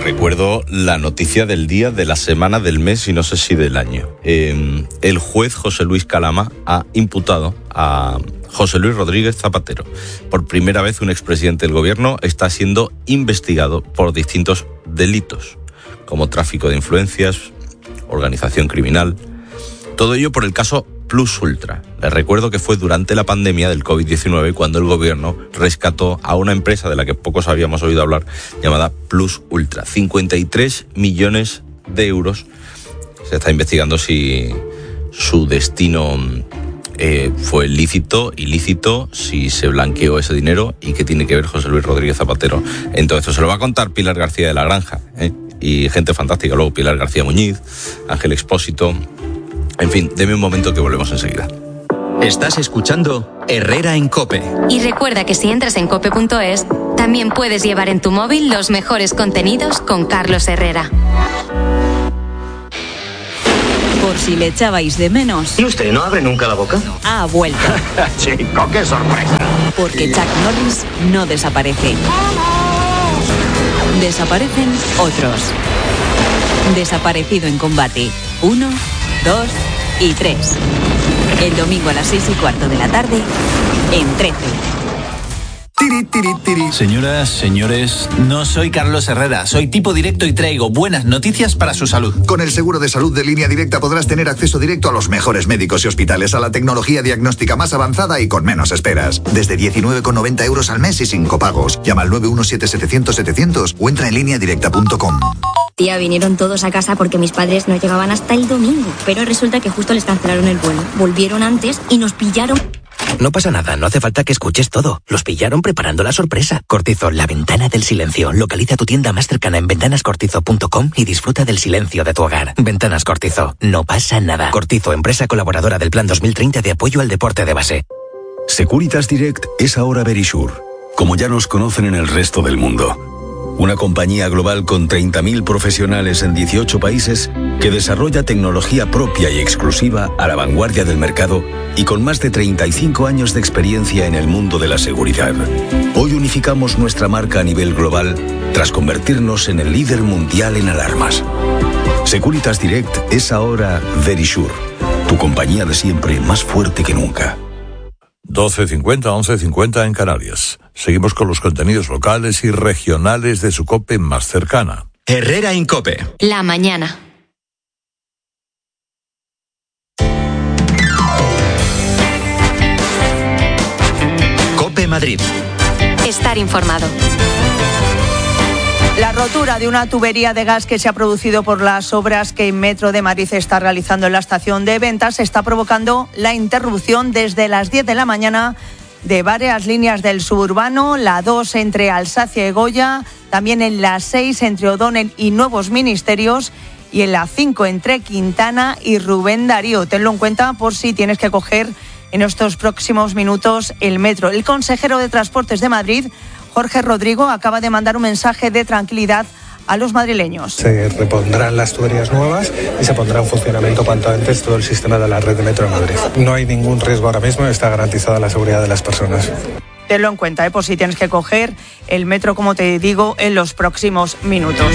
recuerdo la noticia del día, de la semana, del mes y no sé si del año. El juez José Luis Calama ha imputado a José Luis Rodríguez Zapatero. Por primera vez un expresidente del gobierno está siendo investigado por distintos delitos, como tráfico de influencias, organización criminal. Todo ello por el caso Plus Ultra. Les recuerdo que fue durante la pandemia del COVID-19 cuando el gobierno rescató a una empresa de la que pocos habíamos oído hablar, llamada Plus Ultra. 53 millones de euros. Se está investigando si su destino fue lícito, ilícito, si se blanqueó ese dinero y qué tiene que ver José Luis Rodríguez Zapatero en todo esto. Se lo va a contar Pilar García de la Granja, y gente fantástica, luego Pilar García Muñiz, Ángel Expósito. En fin, deme un momento que volvemos enseguida. Estás escuchando Herrera en COPE. Y recuerda que si entras en cope.es, también puedes llevar en tu móvil los mejores contenidos con Carlos Herrera. Por si le echabais de menos. ¿Y usted no abre nunca la boca? Ha vuelto. Chico, qué sorpresa. Porque Chuck Norris no desaparece. Desaparecen otros. Desaparecido en combate. 1, 2 y 3. El domingo a las 6:15 de la tarde en 13. Señoras, señores, no soy Carlos Herrera, soy tipo directo y traigo buenas noticias para su salud. Con el seguro de salud de Línea Directa podrás tener acceso directo a los mejores médicos y hospitales, a la tecnología diagnóstica más avanzada y con menos esperas. Desde 19,90 euros al mes y sin copagos. Llama al 917-700-700 o entra en lineadirecta.com. Tía, vinieron todos a casa porque mis padres no llegaban hasta el domingo, pero resulta que justo les cancelaron el vuelo. Volvieron antes y nos pillaron. No pasa nada, no hace falta que escuches todo. Los pillaron preparando la sorpresa. Cortizo, la ventana del silencio. Localiza tu tienda más cercana en ventanascortizo.com y disfruta del silencio de tu hogar. Ventanas Cortizo, no pasa nada. Cortizo, empresa colaboradora del Plan 2030 de apoyo al deporte de base. Securitas Direct es ahora Verisure, como ya nos conocen en el resto del mundo. Una compañía global con 30.000 profesionales en 18 países que desarrolla tecnología propia y exclusiva a la vanguardia del mercado y con más de 35 años de experiencia en el mundo de la seguridad. Hoy unificamos nuestra marca a nivel global tras convertirnos en el líder mundial en alarmas. Securitas Direct es ahora Verisure, tu compañía de siempre más fuerte que nunca. 12:50, 11:50 en Canarias. Seguimos con los contenidos locales y regionales de su COPE más cercana. Herrera en COPE. La mañana. COPE Madrid. Estar informado. La rotura de una tubería de gas que se ha producido por las obras que Metro de Madrid está realizando en la estación de Ventas está provocando la interrupción desde las 10 de la mañana de varias líneas del suburbano, la 2 entre Alsacia y Goya, también en la 6 entre O'Donnell y Nuevos Ministerios y en la 5 entre Quintana y Rubén Darío. Tenlo en cuenta por si tienes que coger en estos próximos minutos el metro. El consejero de Transportes de Madrid, Jorge Rodrigo, acaba de mandar un mensaje de tranquilidad a los madrileños. Se repondrán las tuberías nuevas y se pondrá en funcionamiento cuanto antes todo el sistema de la red de Metro de Madrid. No hay ningún riesgo ahora mismo, está garantizada la seguridad de las personas. Tenlo en cuenta, por si tienes que coger el metro, como te digo, en los próximos minutos.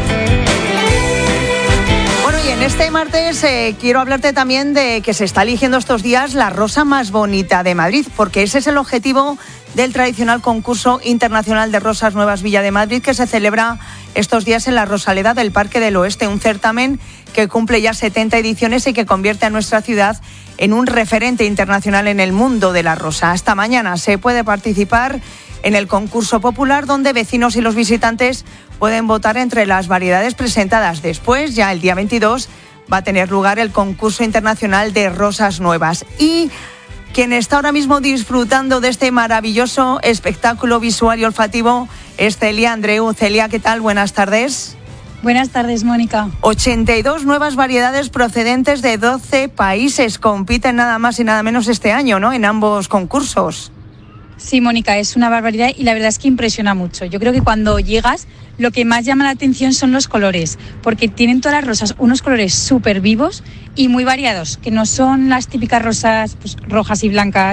Bueno, y en este martes quiero hablarte también de que se está eligiendo estos días la rosa más bonita de Madrid, porque ese es el objetivo del tradicional concurso internacional de Rosas Nuevas Villa de Madrid, que se celebra estos días en la Rosaleda del Parque del Oeste, un certamen que cumple ya 70 ediciones y que convierte a nuestra ciudad en un referente internacional en el mundo de la rosa. Hasta mañana se puede participar en el concurso popular, donde vecinos y los visitantes pueden votar entre las variedades presentadas. Después, ya el día 22, va a tener lugar el concurso internacional de Rosas Nuevas. Y quien está ahora mismo disfrutando de este maravilloso espectáculo visual y olfativo es Celia Andreu. Celia, ¿qué tal? Buenas tardes. Buenas tardes, Mónica. 82 nuevas variedades procedentes de 12 países compiten nada más y nada menos este año, ¿no?, en ambos concursos. Sí, Mónica, es una barbaridad y la verdad es que impresiona mucho. Yo creo que cuando llegas, lo que más llama la atención son los colores, porque tienen todas las rosas unos colores súper vivos y muy variados, que no son las típicas rosas pues, rojas y blancas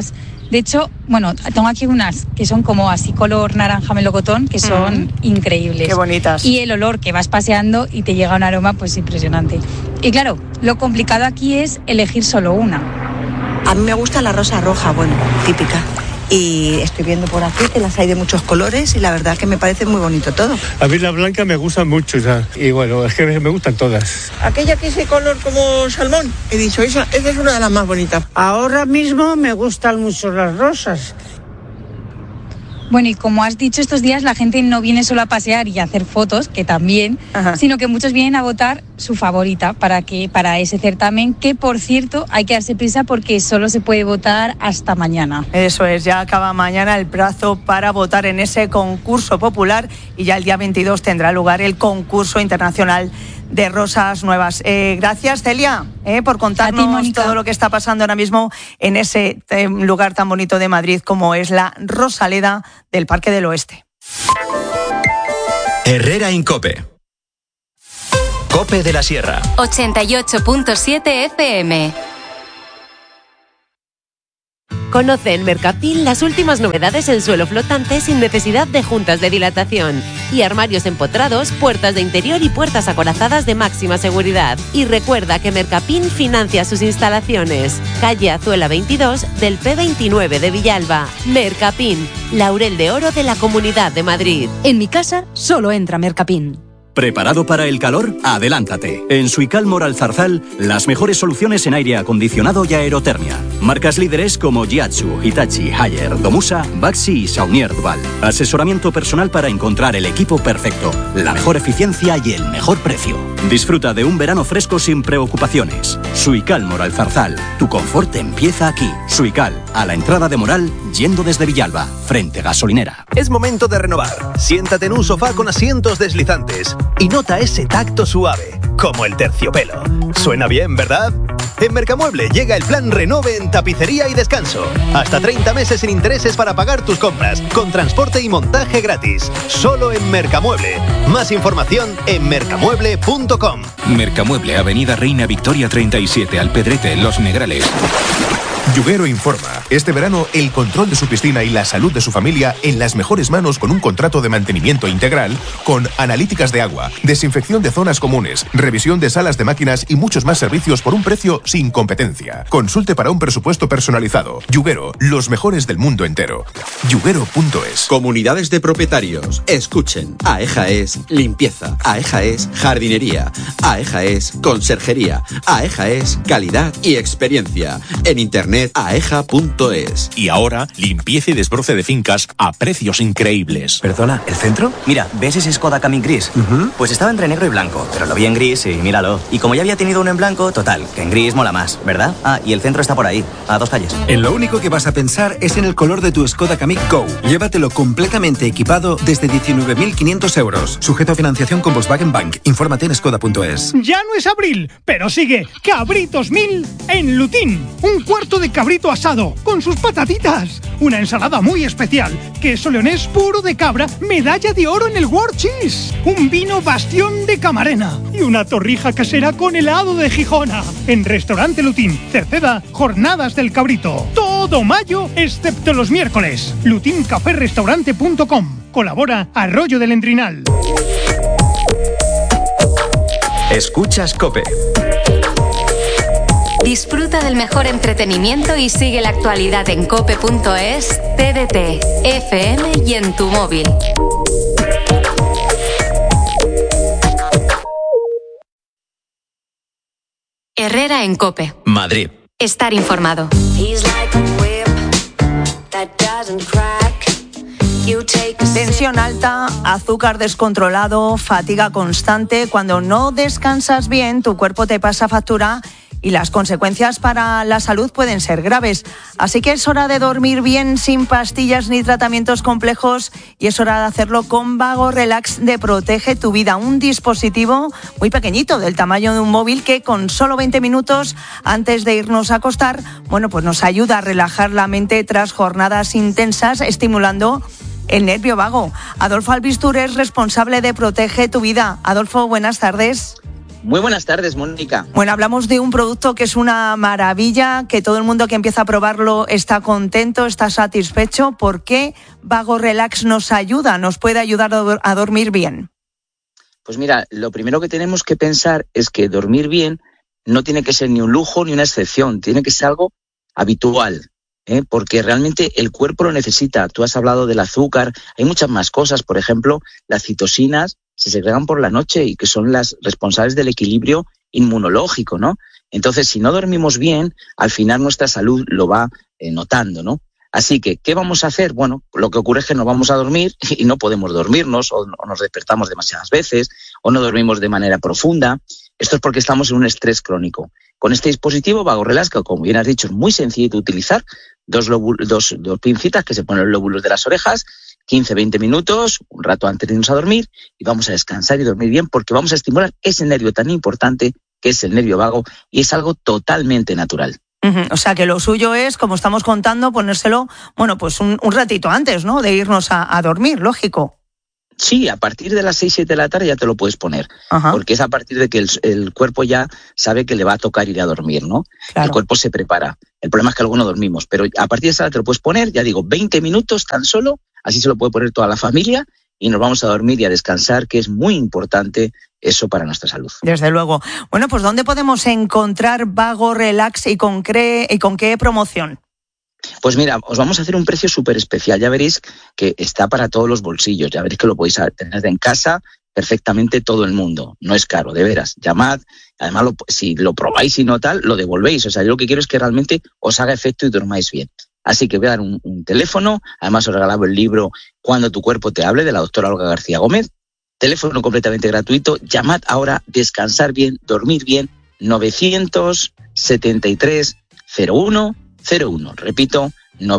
De hecho, bueno, tengo aquí unas que son como así color naranja melocotón, que son increíbles. Qué bonitas. Y el olor que vas paseando y te llega un aroma pues impresionante. Y claro, lo complicado aquí es elegir solo una. A mí me gusta la rosa roja, bueno, típica. Y estoy viendo por aquí que las hay de muchos colores y la verdad que me parece muy bonito todo. A mí la blanca me gusta mucho, ya. Y bueno, es que me gustan todas. Aquella que es de color como salmón, he dicho, esa es una de las más bonitas. Ahora mismo me gustan mucho las rosas. Bueno, y como has dicho, estos días la gente no viene solo a pasear y a hacer fotos, que también, sino que muchos vienen a votar su favorita para ese certamen, que por cierto hay que darse prisa porque solo se puede votar hasta mañana. Eso es, ya acaba mañana el plazo para votar en ese concurso popular y ya el día 22 tendrá lugar el concurso internacional de rosas nuevas. Gracias, Celia, por contarnos todo lo que está pasando ahora mismo en ese lugar tan bonito de Madrid como es la Rosaleda del Parque del Oeste. Herrera en COPE. COPE de la Sierra. 88.7 FM. Conoce en Mercapil las últimas novedades en suelo flotante sin necesidad de juntas de dilatación y armarios empotrados, puertas de interior y puertas acorazadas de máxima seguridad. Y recuerda que Mercapin financia sus instalaciones. Calle Azuela 22 del P29 de Villalba. Mercapin, Laurel de Oro de la Comunidad de Madrid. En mi casa solo entra Mercapin. ¿Preparado para el calor? Adelántate. En Suical Moral Zarzal, las mejores soluciones en aire acondicionado y aerotermia. Marcas líderes como Jiatsu, Hitachi, Haier, Domusa, Baxi y Saunier Duval. Asesoramiento personal para encontrar el equipo perfecto, la mejor eficiencia y el mejor precio. Disfruta de un verano fresco sin preocupaciones. Suical Moral Zarzal. Tu confort empieza aquí. Suical, a la entrada de Moral, yendo desde Villalba, frente gasolinera. Es momento de renovar. Siéntate en un sofá con asientos deslizantes y nota ese tacto suave, como el terciopelo. Suena bien, ¿verdad? En Mercamueble llega el plan Renove en tapicería y descanso. Hasta 30 meses sin intereses para pagar tus compras, con transporte y montaje gratis. Solo en Mercamueble. Más información en mercamueble.com. Mercamueble, Avenida Reina Victoria 37, Alpedrete, Los Negrales. Yuguero informa. Este verano, el control de su piscina y la salud de su familia en las mejores manos con un contrato de mantenimiento integral con analíticas de agua, desinfección de zonas comunes, revisión de salas de máquinas y muchos más servicios por un precio sin competencia. Consulte para un presupuesto personalizado. Yuguero, los mejores del mundo entero. Yuguero.es. Comunidades de propietarios, escuchen. AEJA es limpieza, AEJA es jardinería, AEJA es conserjería, AEJA es calidad y experiencia. En internet aeja.es. Y ahora, limpieza y desbroce de fincas a precios increíbles. ¿Perdona, el centro? Mira, ¿ves ese Skoda Kamiq gris? Pues estaba entre negro y blanco, pero lo vi en gris y míralo. Y como ya había tenido uno en blanco, total, que en gris mola más, ¿verdad? Ah, y el centro está por ahí, a 2 calles. En lo único que vas a pensar es en el color de tu Skoda Kamiq Go. Llévatelo completamente equipado desde 19.500 euros. Sujeto a financiación con Volkswagen Bank. Infórmate en skoda.es. Ya no es abril, pero sigue Cabritos 1000 en Lutín. Un cuarto de cabrito asado con sus patatitas, una ensalada muy especial, queso leonés puro de cabra, medalla de oro en el World Cheese, un vino Bastión de Camarena y una torrija casera con helado de Gijona. En Restaurante Lutín, Cerceda, Jornadas del Cabrito. Todo mayo, excepto los miércoles. lutincaferrestaurante.com. Colabora Arroyo del Entrinal. Escuchas COPE. Disfruta del mejor entretenimiento y sigue la actualidad en cope.es, TDT, FM y en tu móvil. Herrera en COPE. Madrid. Estar informado. Tensión alta, azúcar descontrolado, fatiga constante. Cuando no descansas bien, tu cuerpo te pasa factura y las consecuencias para la salud pueden ser graves. Así que es hora de dormir bien, sin pastillas ni tratamientos complejos, y es hora de hacerlo con Vago Relax de Protege tu Vida, un dispositivo muy pequeñito, del tamaño de un móvil, que con solo 20 minutos antes de irnos a acostar, bueno, pues nos ayuda a relajar la mente tras jornadas intensas, estimulando el nervio vago. Adolfo Albistur es responsable de Protege tu Vida. Adolfo, buenas tardes. Muy buenas tardes, Mónica. Bueno, hablamos de un producto que es una maravilla, que todo el mundo que empieza a probarlo está contento, está satisfecho. ¿Por qué Vago Relax nos ayuda, nos puede ayudar a dormir bien? Pues mira, lo primero que tenemos que pensar es que dormir bien no tiene que ser ni un lujo ni una excepción, tiene que ser algo habitual, porque realmente el cuerpo lo necesita. Tú has hablado del azúcar, hay muchas más cosas, por ejemplo, las citosinas se segregan por la noche y que son las responsables del equilibrio inmunológico, ¿no? Entonces, si no dormimos bien, al final nuestra salud lo va notando, ¿no? Así que, ¿qué vamos a hacer? Bueno, lo que ocurre es que nos vamos a dormir y no podemos dormirnos, o nos despertamos demasiadas veces, o no dormimos de manera profunda. Esto es porque estamos en un estrés crónico. Con este dispositivo Vago Relax, que como bien has dicho es muy sencillo de utilizar, dos pincitas que se ponen en los lóbulos de las orejas, 15-20 minutos, un rato antes de irnos a dormir, y vamos a descansar y dormir bien porque vamos a estimular ese nervio tan importante que es el nervio vago, y es algo totalmente natural. O sea que lo suyo es, como estamos contando, ponérselo, bueno, pues un ratito antes, ¿no?, de irnos a dormir, lógico. Sí, a partir de las 6-7 de la tarde ya te lo puedes poner. Ajá. Porque es a partir de que el cuerpo ya sabe que le va a tocar ir a dormir, ¿no? Claro. El cuerpo se prepara. El problema es que luego no dormimos, pero a partir de esa hora te lo puedes poner, ya digo, 20 minutos tan solo, así se lo puede poner toda la familia y nos vamos a dormir y a descansar, que es muy importante eso para nuestra salud. Desde luego. Bueno, pues ¿dónde podemos encontrar Vago Relax y con qué promoción? Pues mira, os vamos a hacer un precio súper especial. Ya veréis que está para todos los bolsillos. Ya veréis que lo podéis tener en casa perfectamente todo el mundo. No es caro, de veras. Llamad. Además, si lo probáis y no tal, lo devolvéis. O sea, yo lo que quiero es que realmente os haga efecto y dormáis bien. Así que voy a dar un teléfono. Además, os regalaba el libro Cuando tu cuerpo te hable, de la doctora Olga García Gómez. Teléfono completamente gratuito. Llamad ahora, descansar bien, dormir bien. 973 01 01. Repito,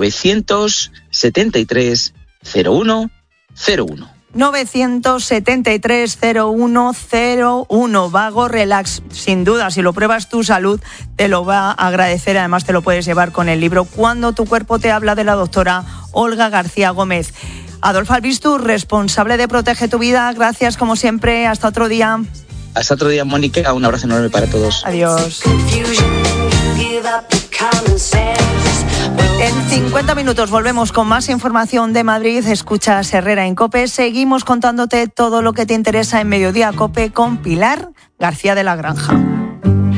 973 01 01. 973 01 01. Vago Relax. Sin duda, si lo pruebas, tu salud te lo va a agradecer. Además, te lo puedes llevar con el libro Cuando tu cuerpo te habla, de la doctora Olga García Gómez. Adolfo Albistu, responsable de Protege tu Vida. Gracias, como siempre. Hasta otro día. Hasta otro día, Mónica. Un abrazo enorme para todos. Adiós. En 50 minutos volvemos con más información de Madrid. Escuchas Herrera en COPE. Seguimos contándote todo lo que te interesa en Mediodía COPE con Pilar García de la Granja.